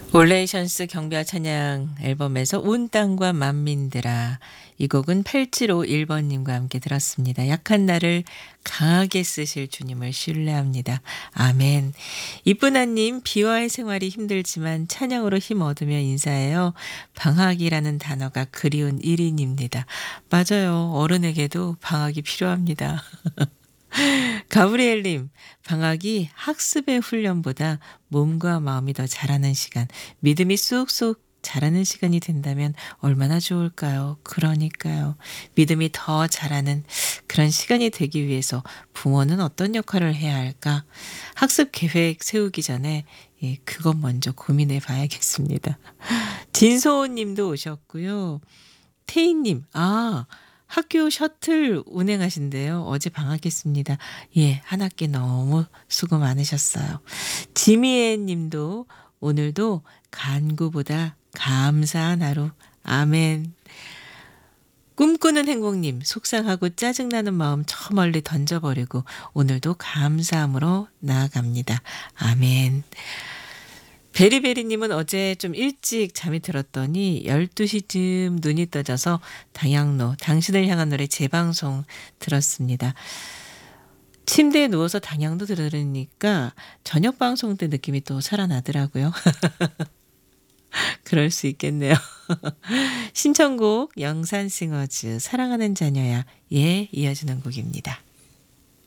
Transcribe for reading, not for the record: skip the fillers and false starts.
올레이션스 경배와 찬양 앨범에서 온 땅과 만민들아, 이 곡은 8751번님과 함께 들었습니다. 약한 나를 강하게 쓰실 주님을 신뢰합니다. 아멘. 이쁜아님, 비와의 생활이 힘들지만 찬양으로 힘 얻으며 인사해요. 방학이라는 단어가 그리운 1인입니다. 맞아요. 어른에게도 방학이 필요합니다. 가브리엘님, 방학이 학습의 훈련보다 몸과 마음이 더 자라는 시간, 믿음이 쑥쑥 자라는 시간이 된다면 얼마나 좋을까요? 그러니까요. 믿음이 더 자라는 그런 시간이 되기 위해서 부모는 어떤 역할을 해야 할까? 학습 계획 세우기 전에 그것 먼저 고민해 봐야겠습니다. 진소은 님도 오셨고요. 태희님, 학교 셔틀 운행하신대요. 어제 방학했습니다. 예, 한 학기 너무 수고 많으셨어요. 지미애 님도 오늘도 간구보다 감사한 하루. 아멘. 꿈꾸는 행복님, 속상하고 짜증나는 마음 저 멀리 던져버리고 오늘도 감사함으로 나아갑니다. 아멘. 베리베리님은 어제 좀 일찍 잠이 들었더니 12시쯤 눈이 떠져서 당양로 당신을 향한 노래 재방송 들었습니다. 침대에 누워서 당양도 들으니까 저녁 방송 때 느낌이 또 살아나더라고요. 그럴 수 있겠네요. 신청곡 영산싱어즈 사랑하는 자녀야, 예, 이어지는 곡입니다.